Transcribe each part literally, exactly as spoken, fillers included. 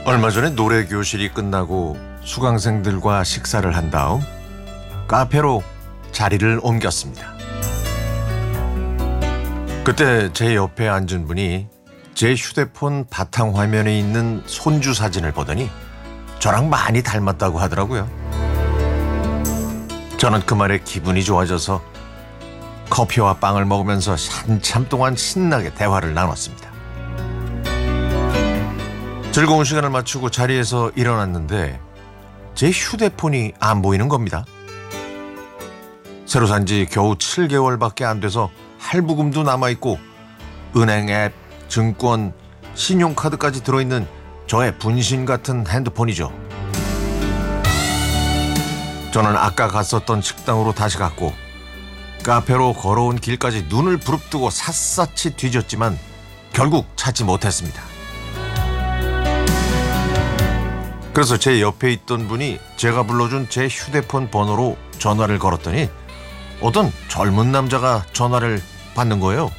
얼마 전에 노래 교실이 끝나고 수강생들과 식사를 한 다음 카페로 자리를 옮겼습니다. 그때 제 옆에 앉은 분이 제 휴대폰 바탕화면에 있는 손주 사진을 보더니 저랑 많이 닮았다고 하더라고요. 저는 그 말에 기분이 좋아져서 커피와 빵을 먹으면서 한참 동안 신나게 대화를 나눴습니다. 즐거운 시간을 마치고 자리에서 일어났는데 제 휴대폰이 안 보이는 겁니다. 새로 산 지 겨우 칠 개월밖에 안 돼서 할부금도 남아있고 은행 앱, 증권, 신용카드까지 들어있는 저의 분신 같은 핸드폰이죠. 저는 아까 갔었던 식당으로 다시 갔고 카페로 걸어온 길까지 눈을 부릅뜨고 샅샅이 뒤졌지만 결국 찾지 못했습니다. 그래서 제 옆에 있던 분이 제가 불러준 제 휴대폰 번호로 전화를 걸었더니 어떤 젊은 남자가 전화를 받는 거예요.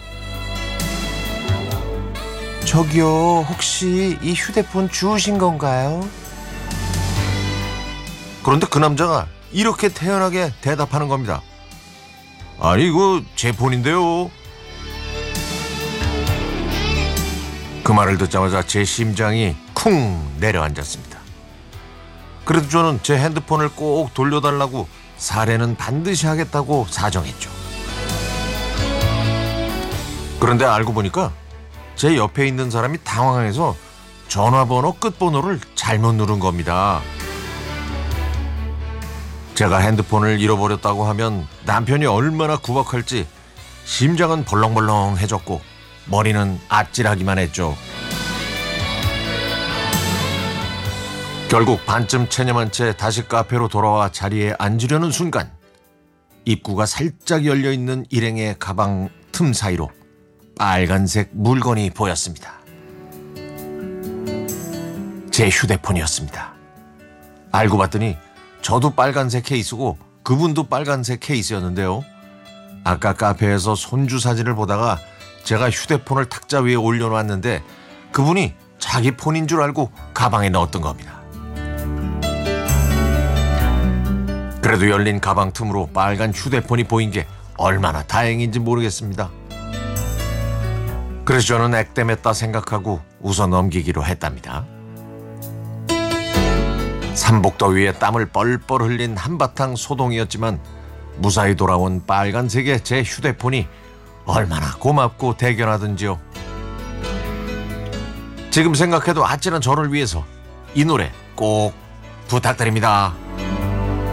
저기요, 혹시 이 휴대폰 주우신 건가요? 그런데 그 남자가 이렇게 태연하게 대답하는 겁니다. 아니, 이거 제 폰인데요. 그 말을 듣자마자 제 심장이 쿵 내려앉았습니다. 그래도 저는 제 핸드폰을 꼭 돌려달라고 사례는 반드시 하겠다고 사정했죠. 그런데 알고 보니까 제 옆에 있는 사람이 당황해서 전화번호 끝번호를 잘못 누른 겁니다. 제가 핸드폰을 잃어버렸다고 하면 남편이 얼마나 구박할지 심장은 벌렁벌렁해졌고 머리는 아찔하기만 했죠. 결국 반쯤 체념한 채 다시 카페로 돌아와 자리에 앉으려는 순간 입구가 살짝 열려있는 일행의 가방 틈 사이로 빨간색 물건이 보였습니다. 제 휴대폰이었습니다. 알고 봤더니 저도 빨간색 케이스고 그분도 빨간색 케이스였는데요. 아까 카페에서 손주 사진을 보다가 제가 휴대폰을 탁자 위에 올려놨는데 그분이 자기 폰인 줄 알고 가방에 넣었던 겁니다. 그래도 열린 가방 틈으로 빨간 휴대폰이 보인 게 얼마나 다행인지 모르겠습니다. 그래서 저는 액땜했다 생각하고 웃어 넘기기로 했답니다. 삼복더위에 땀을 뻘뻘 흘린 한바탕 소동이었지만 무사히 돌아온 빨간색의 제 휴대폰이 얼마나 고맙고 대견하든지요. 지금 생각해도 아찔한 저를 위해서 이 노래 꼭 부탁드립니다.